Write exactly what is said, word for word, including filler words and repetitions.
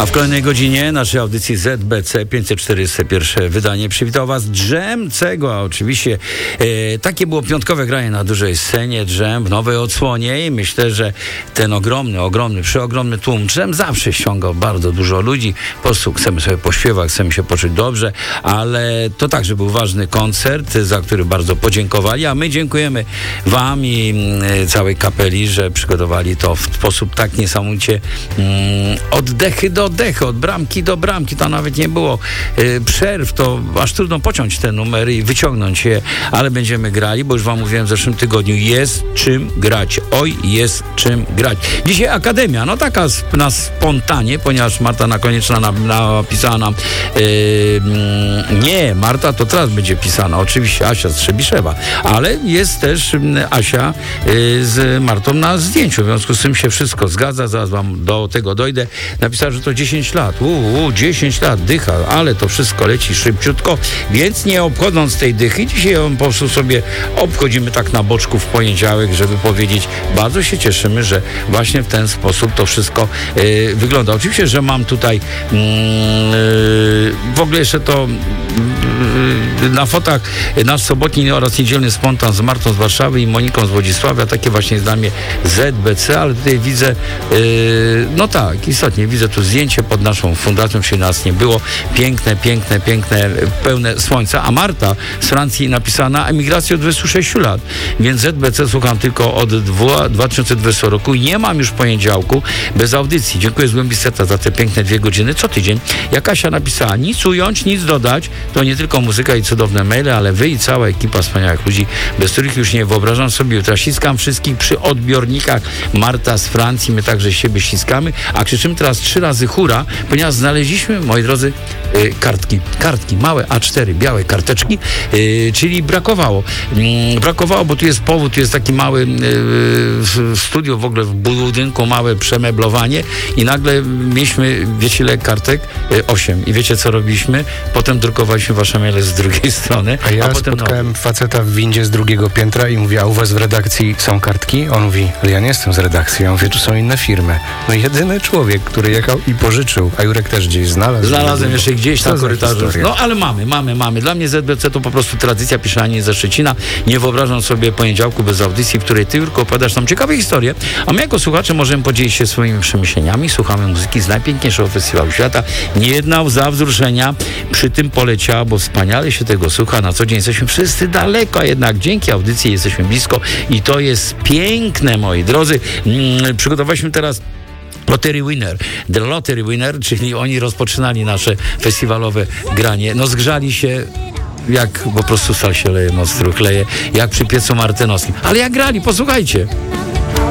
A w kolejnej godzinie naszej audycji Z B C pięćset czterdzieści jeden wydanie przywitał Was Dżem Cegła. Oczywiście e, takie było piątkowe granie na dużej scenie, Dżem w nowej odsłonie i myślę, że ten ogromny, ogromny, przeogromny tłum Dżem zawsze ściągał bardzo dużo ludzi. Po prostu chcemy sobie pośpiewać, chcemy się poczuć dobrze, ale to także był ważny koncert, za który bardzo podziękowali, a my dziękujemy Wam i e, całej kapeli, że przygotowali to w sposób tak niesamowicie mm, oddechy do oddechy, od bramki do bramki, to nawet nie było y, przerw, to aż trudno pociąć te numery i wyciągnąć je, ale będziemy grali, bo już Wam mówiłem w zeszłym tygodniu, jest czym grać, oj, jest czym grać. Dzisiaj Akademia, no taka na spontanie, ponieważ Marta Nakonieczna napisała nam y, nie, Marta to teraz będzie pisana, oczywiście Asia z Trzebiszewa, ale jest też Asia y, z Martą na zdjęciu, w związku z tym się wszystko zgadza, zaraz Wam do tego dojdę. Napisała, że to dziesięć lat. Uuu, dziesięć lat, dycha, ale to wszystko leci szybciutko, więc nie obchodząc tej dychy, dzisiaj ją po prostu sobie obchodzimy tak na boczku w poniedziałek, żeby powiedzieć, bardzo się cieszymy, że właśnie w ten sposób to wszystko yy, wygląda. Oczywiście, że mam tutaj yy, w ogóle jeszcze to yy, na fotach nasz sobotni oraz niedzielny spontan z Martą z Warszawy i Moniką z Wodzisławia, takie właśnie zdanie Z B C, ale tutaj widzę yy, no tak, istotnie widzę tu zdjęcie pod naszą fundacją, czyli nas nie było. Piękne, piękne, piękne, pełne słońca. A Marta z Francji napisała na emigrację od dwudziestu sześciu lat, więc Z B C słucham tylko od dwa tysiące dwudziestego roku i nie mam już poniedziałku bez audycji. Dziękuję z głębi serca za te piękne dwie godziny co tydzień. Jak Kasia napisała, nic ująć, nic dodać, to nie tylko muzyka i cudowne maile, ale wy i cała ekipa wspaniałych ludzi, bez których już nie wyobrażam sobie jutra. Ściskam wszystkich przy odbiornikach. Marta z Francji, my także siebie ściskamy, a krzyczymy teraz trzy razy hura, ponieważ znaleźliśmy, moi drodzy, yy, kartki, kartki, małe A cztery, białe karteczki, yy, czyli brakowało. Yy, brakowało, bo tu jest powód, tu jest taki mały yy, studio, w ogóle w budynku, małe przemeblowanie i nagle mieliśmy, wiecie ile kartek? Yy, osiem. I wiecie co robiliśmy? Potem drukowaliśmy wasze maile z drugiej strony. A ja a potem, spotkałem no, faceta w windzie z drugiego piętra i mówię, a u was w redakcji są kartki? On mówi, ale ja nie jestem z redakcji. Ja mówię, tu są inne firmy. No jedyny człowiek, który jechał i pożyczył, a Jurek też gdzieś znalazł. Znalazłem jeszcze gdzieś na korytarzu. Historia. No ale mamy, mamy, mamy. Dla mnie Z B C to po prostu tradycja pisania ze Szczecina. Nie wyobrażam sobie poniedziałku bez audycji, w której ty, Jurko, opowiadasz nam ciekawe historie, a my jako słuchacze możemy podzielić się swoimi przemyśleniami. Słuchamy muzyki z najpiękniejszego festiwalu świata. Nie jedna łza wzruszenia przy tym poleciała, bo wspaniale się tego słucha. Na co dzień jesteśmy wszyscy daleko, a jednak dzięki audycji jesteśmy blisko i to jest piękne, moi drodzy. Hmm, przygotowaliśmy teraz Lottery Winner. The Lottery Winner, czyli oni rozpoczynali nasze festiwalowe granie. No zgrzali się jak po prostu stal się leje, most leje, jak przy piecu martynowskim. Ale jak grali, posłuchajcie.